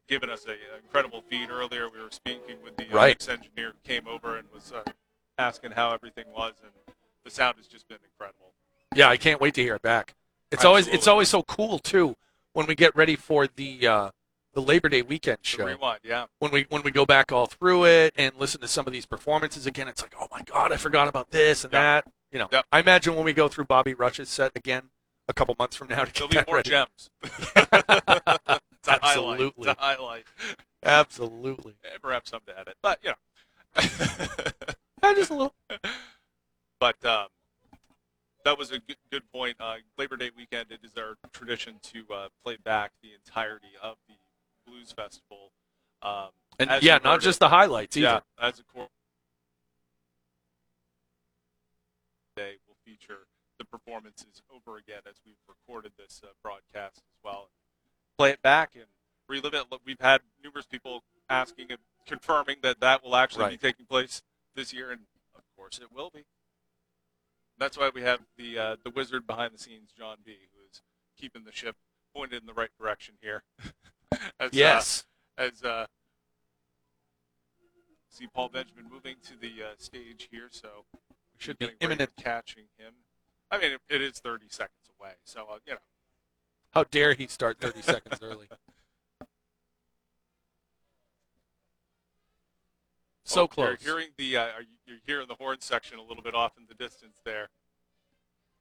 given us an incredible feed earlier. We were speaking with the Right. mix engineer who came over and was asking how everything was, and the sound has just been incredible. Yeah, I can't wait to hear it back. It's Absolutely. always so cool too when we get ready for the Labor Day weekend The show. rewind, yeah. When we go back all through it and listen to some of these performances again, it's like, oh my God, I forgot about this and Yep. that. You know, Yep. I imagine when we go through Bobby Rush's set again a couple months from now to There'll get be that more ready. gems. It's a highlight. Absolutely, It's a highlight. absolutely. Perhaps some to edit, but Just a little. but that was a good point. Labor Day weekend, it is our tradition to play back the entirety of the Blues Festival. And as yeah, you not heard just it, the highlights either. yeah, as a core day will feature the performances over again as we've recorded this broadcast as well. Play it back and relive it. Look, we've had numerous people asking and confirming that that will actually be Right. taking place this year, and of course it will be. That's why we have the wizard behind the scenes, John B, who is keeping the ship pointed in the right direction here. as Yes. See Paul Benjamin moving to the stage here, so we Should be getting ready imminent. to catching him. I mean, it is 30 seconds away, so How dare he start 30 seconds early? So close. You're hearing the you're hearing the horn section a little bit off in the distance there.